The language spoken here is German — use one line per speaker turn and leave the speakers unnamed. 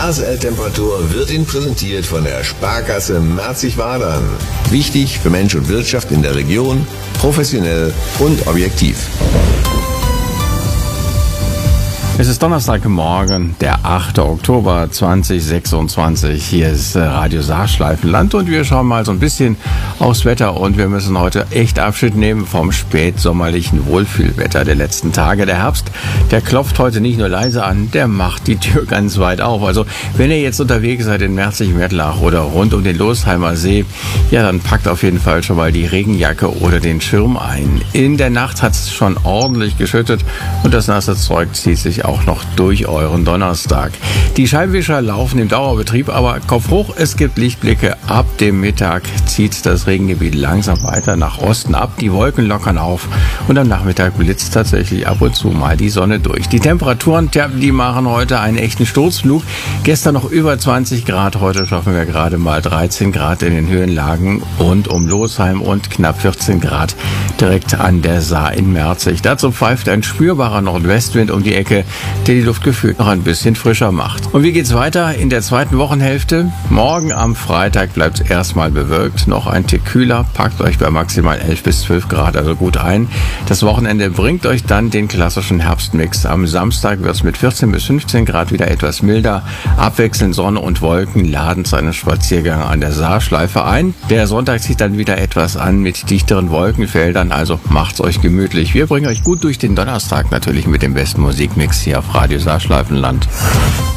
Jahreshelltemperatur wird Ihnen präsentiert von der Sparkasse Merzig-Wadern. Wichtig für Mensch und Wirtschaft in der Region, professionell und objektiv.
Es ist Donnerstagmorgen, der 8. Oktober 2026. Hier ist Radio Saarschleifenland und wir schauen mal so ein bisschen aufs Wetter und wir müssen heute echt Abschied nehmen vom spätsommerlichen Wohlfühlwetter der letzten Tage. Der Herbst, der klopft heute nicht nur leise an, der macht die Tür ganz weit auf. Also wenn ihr jetzt unterwegs seid in Merzig-Mettlach oder rund um den Losheimer See, ja, dann packt auf jeden Fall schon mal die Regenjacke oder den Schirm ein. In der Nacht hat es schon ordentlich geschüttet und das nasse Zeug zieht sich auch noch durch euren Donnerstag. Die Scheibenwischer laufen im Dauerbetrieb, aber Kopf hoch, es gibt Lichtblicke. Ab dem Mittag zieht das Regengebiet langsam weiter nach Osten ab. Die Wolken lockern auf und am Nachmittag blitzt tatsächlich ab und zu mal die Sonne durch. Die Temperaturen, die machen heute einen echten Sturzflug. Gestern noch über 20 Grad, heute schaffen wir gerade mal 13 Grad in den Höhenlagen rund um Losheim und knapp 14 Grad direkt an der Saar in Merzig. Dazu pfeift ein spürbarer Nordwestwind um die Ecke, der die Luft gefühlt noch ein bisschen frischer macht. Und wie geht's weiter in der zweiten Wochenhälfte? Morgen am Freitag bleibt es erstmal bewölkt, noch ein Tick kühler, packt euch bei maximal 11 bis 12 Grad also gut ein. Das Wochenende bringt euch dann den klassischen Herbstmix. Am Samstag wird es mit 14 bis 15 Grad wieder etwas milder. Abwechselnd Sonne und Wolken laden zu einem Spaziergang an der Saarschleife ein. Der Sonntag zieht dann wieder etwas an mit dichteren Wolkenfeldern, also macht's euch gemütlich. Wir bringen euch gut durch den Donnerstag natürlich mit dem besten Musikmix hier auf Radio Saarschleifenland.